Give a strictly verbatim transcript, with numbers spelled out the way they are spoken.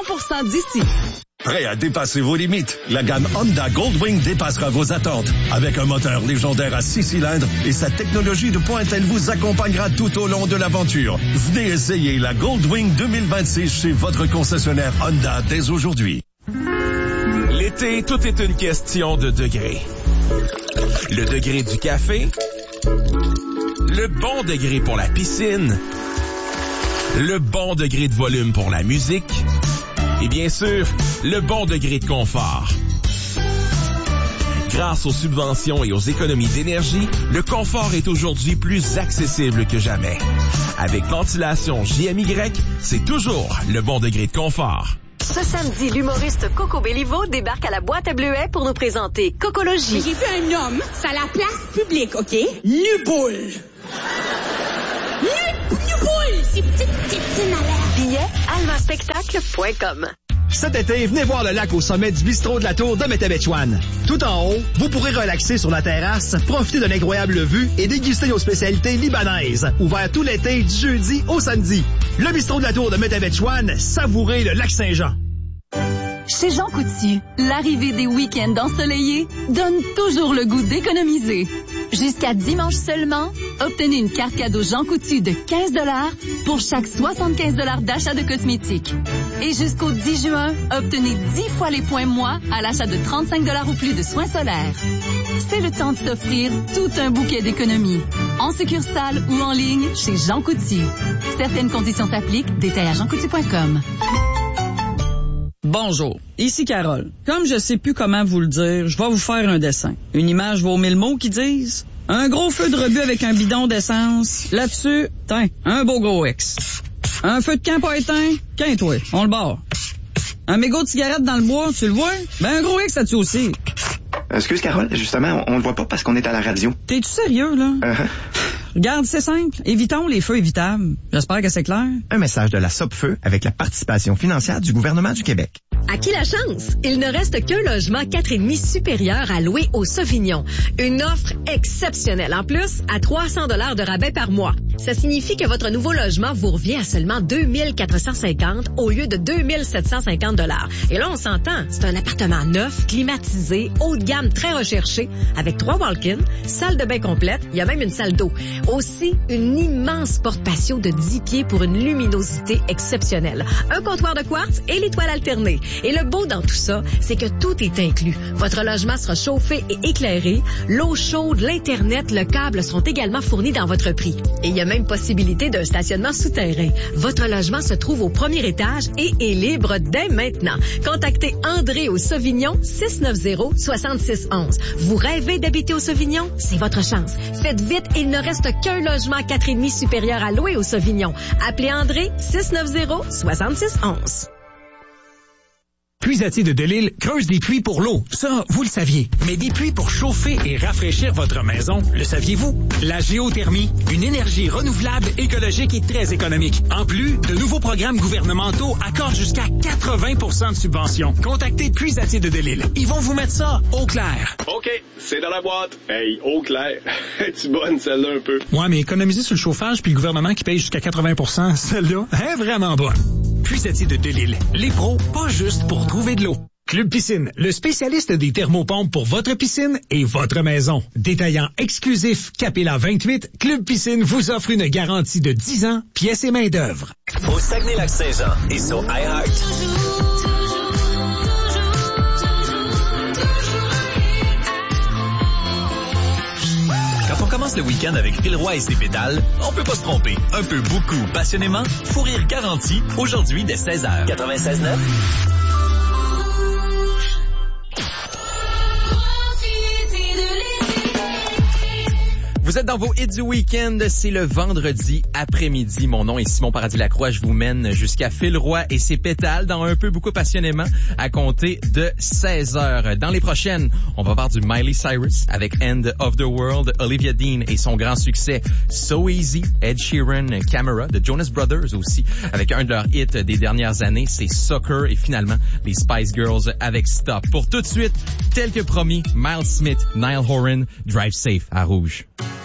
pour cent d'ici. Prêt à dépasser vos limites? La gamme Honda Goldwing dépassera vos attentes. Avec un moteur légendaire à six cylindres et sa technologie de pointe, elle vous accompagnera tout au long de l'aventure. Venez essayer la Goldwing deux mille vingt-six chez votre concessionnaire Honda dès aujourd'hui. L'été, tout est une question de degré. Le degré du café, le bon degré pour la piscine, le bon degré de volume pour la musique et bien sûr, le bon degré de confort. Grâce aux subventions et aux économies d'énergie, le confort est aujourd'hui plus accessible que jamais. Avec ventilation J M Y, c'est toujours le bon degré de confort. Ce samedi, l'humoriste Coco Bellivo débarque à la boîte à bleuets pour nous présenter Cocologie. J'ai vu un homme, c'est à la place publique, OK? Nu-boule. Nu-boule, c'est petite tétine à l'air. Billets, almaspectacle point com. Cet été, venez voir le lac au sommet du bistrot de la Tour de Métabetchouane. Tout en haut, vous pourrez relaxer sur la terrasse, profiter d'une incroyable vue et déguster nos spécialités libanaises. Ouvert tout l'été, du jeudi au samedi. Le bistrot de la Tour de Métabetchouane, savourez le lac Saint-Jean. Chez Jean Coutu, l'arrivée des week-ends ensoleillés donne toujours le goût d'économiser. Jusqu'à dimanche seulement, obtenez une carte cadeau Jean Coutu de quinze dollars pour chaque soixante-quinze dollars d'achat de cosmétiques. Et jusqu'au dix juin, obtenez dix fois les points moi à l'achat de trente-cinq dollars ou plus de soins solaires. C'est le temps de s'offrir tout un bouquet d'économies. En succursale ou en ligne chez Jean Coutu. Certaines conditions s'appliquent. Détail à jean coutu point com. Bonjour, ici Carole. Comme je sais plus comment vous le dire, je vais vous faire un dessin. Une image vaut mille mots qui disent un gros feu de rebut avec un bidon d'essence. Là-dessus, tiens, un beau gros X. Un feu de camp pas éteint, qu'un-toi, on le barre. Un mégot de cigarette dans le bois, tu le vois? Ben un gros X là-dessus aussi. Excuse Carole, justement, on, on le voit pas parce qu'on est à la radio. T'es-tu sérieux, là? Uh-huh. Regarde, c'est simple. Évitons les feux évitables. J'espère que c'est clair. Un message de la Sopfeu avec la participation financière du gouvernement du Québec. À qui la chance? Il ne reste qu'un logement quatre et demi supérieur à louer au Sauvignon. Une offre exceptionnelle. En plus, à trois cents dollars de rabais par mois. Ça signifie que votre nouveau logement vous revient à seulement deux mille quatre cent cinquante au lieu de deux mille sept cent cinquante dollars. Et là, on s'entend. C'est un appartement neuf, climatisé, haut de gamme, très recherché, avec trois walk-ins, salle de bain complète, il y a même une salle d'eau. Aussi, une immense porte patio de dix pieds pour une luminosité exceptionnelle. Un comptoir de quartz et l'étoile alternée. Et le beau dans tout ça, c'est que tout est inclus. Votre logement sera chauffé et éclairé. L'eau chaude, l'Internet, le câble seront également fournis dans votre prix. Et il y a même possibilité d'un stationnement souterrain. Votre logement se trouve au premier étage et est libre dès maintenant. Contactez André au Sauvignon six neuf zéro, six six un un. Vous rêvez d'habiter au Sauvignon? C'est votre chance. Faites vite, il ne reste qu'un logement quatre et demi supérieur à louer au Sauvignon. Appelez André six neuf zéro, six six un un. Puisatier de Delisle creuse des puits pour l'eau. Ça, vous le saviez. Mais des puits pour chauffer et rafraîchir votre maison, le saviez-vous? La géothermie, une énergie renouvelable, écologique et très économique. En plus, de nouveaux programmes gouvernementaux accordent jusqu'à quatre-vingts pour cent de subventions. Contactez Puisatier de Delisle. Ils vont vous mettre ça au clair. OK, c'est dans la boîte. Hey, au clair. Tu bonne celle-là un peu. Ouais, mais économiser sur le chauffage puis le gouvernement qui paye jusqu'à quatre-vingts pour cent, celle-là, est vraiment bonne. Puisatier de Delisle. Les pros, pas juste pour trouver de l'eau. Club Piscine, le spécialiste des thermopompes pour votre piscine et votre maison. Détaillant exclusif Capella vingt-huit, Club Piscine vous offre une garantie de dix ans, pièces et main-d'œuvre. Au Saguenay-Lac-Saint-Jean et sur iHeart. Quand on commence le week-end avec Phil Roy et ses pédales, on peut pas se tromper. Un peu, beaucoup, passionnément, fou rire garanti, aujourd'hui dès seize heures. quatre-vingt-seize neuf. Vous êtes dans vos hits du week-end, c'est le vendredi après-midi. Mon nom est Simon Paradis-Lacroix, je vous mène jusqu'à Phil Roy et ses pétales dans un peu beaucoup passionnément à compter de seize heures. Dans les prochaines, on va voir du Miley Cyrus avec End of the World, Olivia Dean et son grand succès So Easy, Ed Sheeran, Camera, The Jonas Brothers aussi, avec un de leurs hits des dernières années, c'est Soccer et finalement les Spice Girls avec Stop. Pour tout de suite, tel que promis, Miles Smith, Niall Horan, Drive Safe à Rouge.